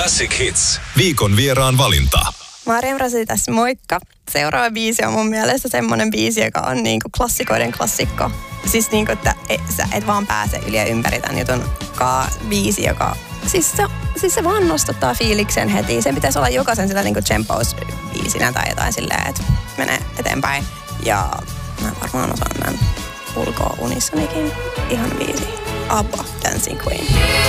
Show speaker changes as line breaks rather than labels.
Classic Hits. Viikon vieraan valinta.
Mariam Rasi tässä, moikka. Seuraava biisi on mun mielestä semmonen biisi, joka on niinku klassikoiden klassikko. Siis niinku, että sä et vaan pääse yli ja ympäri tämän jutun biisi, joka... Siis se vaan nostattaa fiiliksen heti. Sen pitäisi olla jokaisen sitä niinku tsemppausbiisinä tai jotain silleen, että menee eteenpäin. Ja mä varmaan osaan tämän ulkoa unissanikin ihan biisi. ABBA, Dancing Queen.